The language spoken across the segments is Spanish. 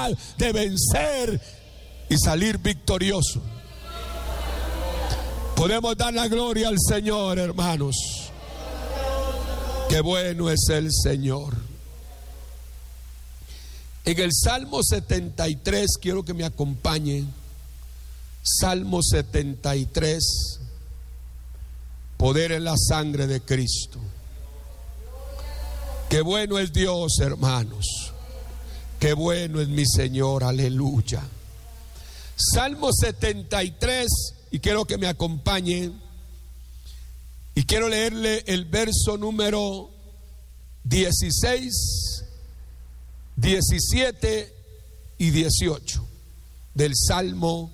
capacidad de vencer y salir victorioso. Podemos dar la gloria al Señor, hermanos. Qué bueno es el Señor. En el Salmo 73, quiero que me acompañen. Salmo 73, poder en la sangre de Cristo. Qué bueno es Dios, hermanos. Qué bueno es mi Señor, aleluya. Salmo 73, y quiero que me acompañen. Y quiero leerle el verso número 16, 17 y 18 del Salmo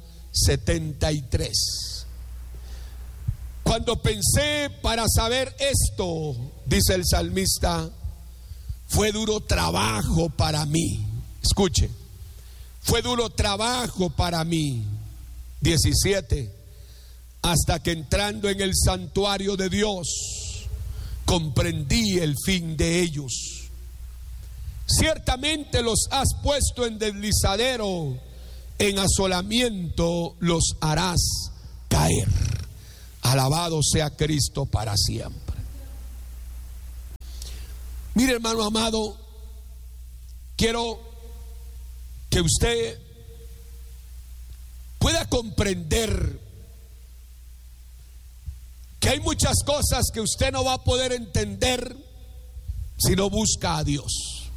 73. Cuando pensé para saber esto, dice el salmista, fue duro trabajo para mí. Escuche, fue duro trabajo para mí. 17. Hasta que entrando en el santuario de Dios, comprendí el fin de ellos. Ciertamente los has puesto en deslizadero, en asolamiento los harás caer. Alabado sea Cristo para siempre. Mire, hermano amado, quiero que usted pueda comprender que hay muchas cosas que usted no va a poder entender si no busca a Dios.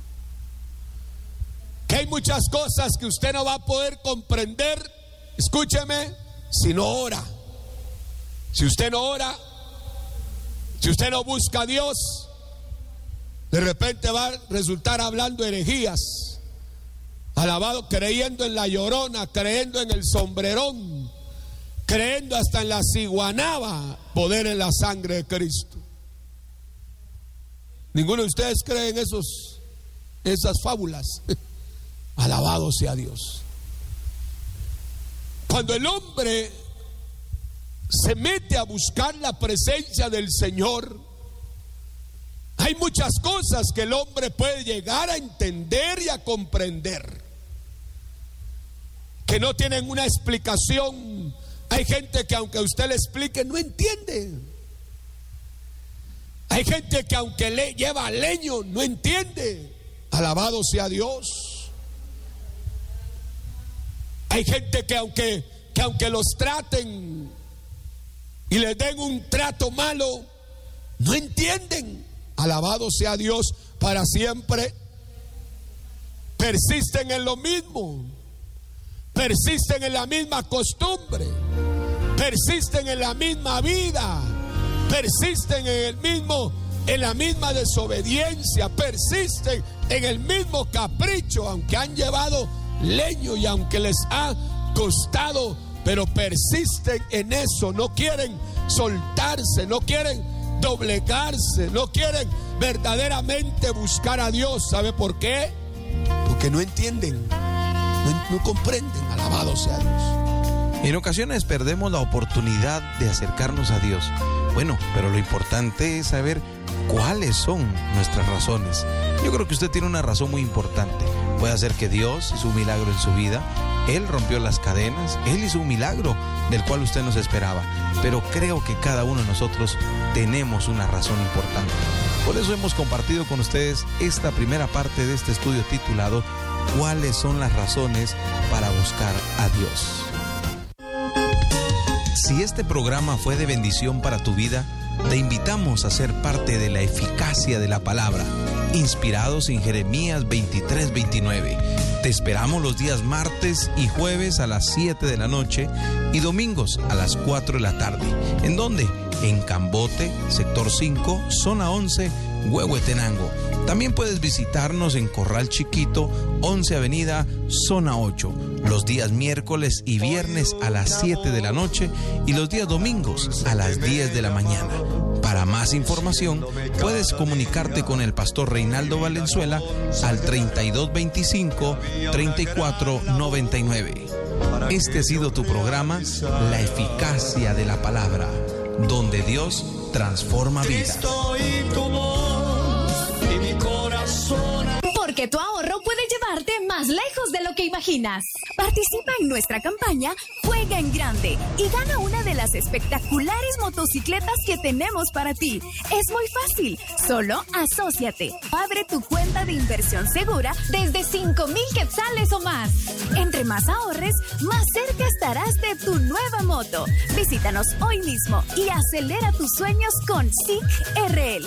Que hay muchas cosas que usted no va a poder comprender, escúcheme, si no ora. Si usted no ora, si usted no busca a Dios, de repente va a resultar hablando herejías. Alabado, creyendo en la llorona, creyendo en el sombrerón, creyendo hasta en la ciguanaba, poder en la sangre de Cristo. Ninguno de ustedes cree en esas fábulas. Alabado sea Dios. Cuando el hombre se mete a buscar la presencia del Señor, hay muchas cosas que el hombre puede llegar a entender y a comprender, que no tienen una explicación. Hay gente que aunque usted le explique no entiende. Hay gente que aunque le lleva leño no entiende. Alabado sea Dios. Hay gente que aunque los traten y les den un trato malo, no entienden. Alabado sea Dios para siempre. Persisten en lo mismo. Persisten en la misma costumbre. Persisten en la misma vida. Persisten en la misma desobediencia. Persisten en el mismo capricho, aunque han llevado leño y aunque les ha costado, pero persisten en eso. No quieren soltarse, no quieren doblegarse, no quieren verdaderamente buscar a Dios. ¿Sabe por qué? Porque no entienden, no comprenden. Alabado sea Dios. En ocasiones perdemos la oportunidad de acercarnos a Dios. Bueno, pero lo importante es saber cuáles son nuestras razones. Yo creo que usted tiene una razón muy importante. Puede ser que Dios hizo un milagro en su vida. Él rompió las cadenas. Él hizo un milagro del cual usted no se esperaba. Pero creo que cada uno de nosotros tenemos una razón importante. Por eso hemos compartido con ustedes esta primera parte de este estudio titulado ¿Cuáles son las razones para buscar a Dios? Si este programa fue de bendición para tu vida, te invitamos a ser parte de la eficacia de la palabra, inspirados en Jeremías 23:29. Te esperamos los días martes y jueves a las 7 de la noche y domingos a las 4 de la tarde. ¿En dónde? En Cambote, sector 5, zona 11, Huehuetenango. También puedes visitarnos en Corral Chiquito, 11 Avenida, zona 8, los días miércoles y viernes a las 7 de la noche y los días domingos a las 10 de la mañana. Para más información, puedes comunicarte con el pastor Reinaldo Valenzuela al 3225-3499. Este ha sido tu programa, La Eficacia de la Palabra, donde Dios transforma vidas. Porque porque tu ahorro puede llevarte más lejos de lo que imaginas. Participa en nuestra campaña Juega en Grande y gana una de las espectaculares motocicletas que tenemos para ti. Es muy fácil, solo asóciate. Abre tu cuenta de inversión segura desde 5,000 quetzales o más. Entre más ahorres, más cerca estarás de tu nueva moto. Visítanos hoy mismo y acelera tus sueños con SIC RL.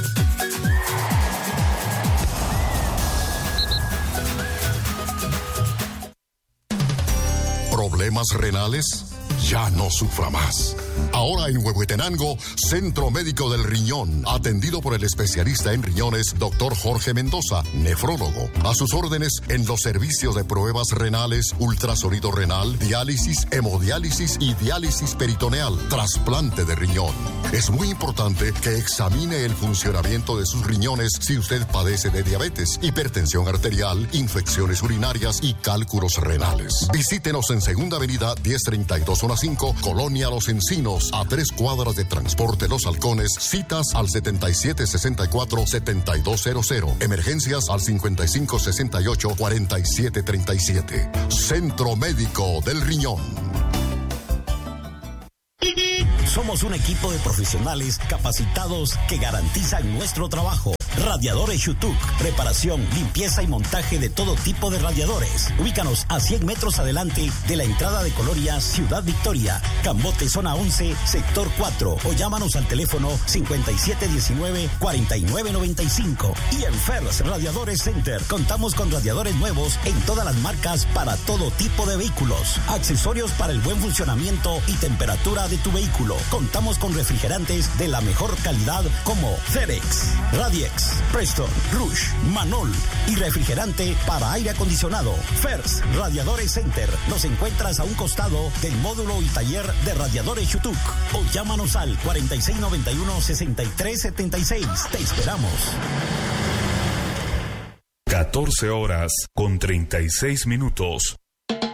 ¿Problemas renales? Ya no sufra más. Ahora en Huehuetenango, Centro Médico del Riñón, atendido por el especialista en riñones, Dr. Jorge Mendoza, nefrólogo. A sus órdenes en los servicios de pruebas renales, ultrasonido renal, diálisis, hemodiálisis y diálisis peritoneal, trasplante de riñón. Es muy importante que examine el funcionamiento de sus riñones si usted padece de diabetes, hipertensión arterial, infecciones urinarias y cálculos renales. Visítenos en Segunda Avenida 1032 Zona 5, Colonia Los Encinos, a 3 cuadras de Transporte Los Halcones. Citas al 7764-7200. Emergencias al 5568-4737. Centro Médico del Riñón. Somos un equipo de profesionales capacitados que garantizan nuestro trabajo. Radiadores Shutuk, reparación, limpieza y montaje de todo tipo de radiadores. Ubícanos a 100 metros adelante de la entrada de Colonia Ciudad Victoria, Cambote Zona 11, Sector 4, o llámanos al teléfono 5719-4995. Y en Fers Radiadores Center contamos con radiadores nuevos en todas las marcas para todo tipo de vehículos. Accesorios para el buen funcionamiento y temperatura de tu vehículo. Contamos con refrigerantes de la mejor calidad como Cerex, Radiex, Preston, Rush, Manol y refrigerante para aire acondicionado. Fers Radiadores Center. Nos encuentras a un costado del módulo y taller de Radiadores Shutuk. O llámanos al 4691-6376. Te esperamos. 14 horas con 36 minutos.